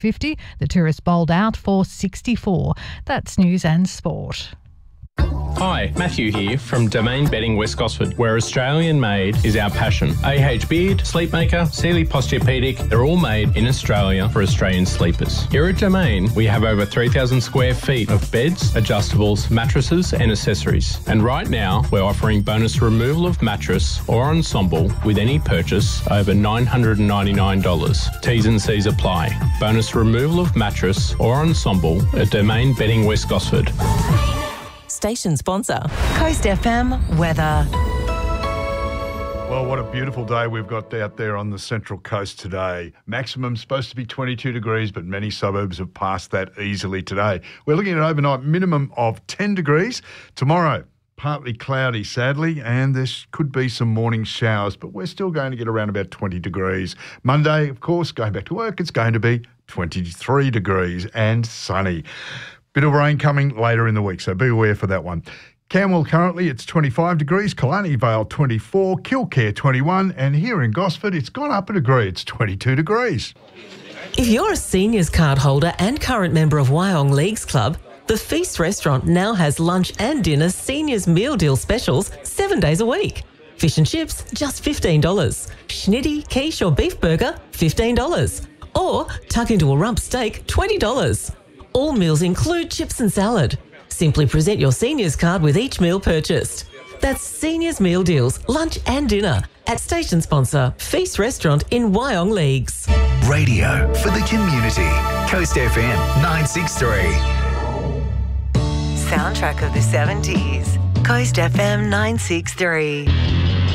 50. The tourist bowled out for 64. That's news and sport. Hi, Matthew here from Domain Bedding West Gosford, where Australian made is our passion. AH Beard, Sleepmaker, Sealy Posturepedic, they're all made in Australia for Australian sleepers. Here at Domain, we have over 3,000 square feet of beds, adjustables, mattresses and accessories. And right now, we're offering bonus removal of mattress or ensemble with any purchase over $999. T's and C's apply. Bonus removal of mattress or ensemble at Domain Bedding West Gosford. Station sponsor. Coast FM weather. Well, what a beautiful day we've got out there on the Central Coast today. Maximum supposed to be 22 degrees, but many suburbs have passed that easily today. We're looking at an overnight minimum of 10 degrees. Tomorrow, partly cloudy, sadly, and there could be some morning showers, but we're still going to get around about 20 degrees. Monday, of course, going back to work, it's going to be 23 degrees and sunny. Bit of rain coming later in the week, so be aware for that one. Camwell currently it's 25 degrees, Killarney Vale 24, Kilcare 21, and here in Gosford it's gone up a degree, it's 22 degrees. If you're a seniors card holder and current member of Wyong Leagues Club, the Feast Restaurant now has lunch and dinner seniors meal deal specials 7 days a week. Fish and chips, just $15. Schnitty, quiche or beef burger, $15. Or tuck into a rump steak, $20. All meals include chips and salad. Simply present your seniors card with each meal purchased. That's Seniors Meal Deals, lunch and dinner at station sponsor Feast Restaurant in Wyong Leagues. Radio for the community. Coast FM 963. Soundtrack of the 70s. Coast FM 963.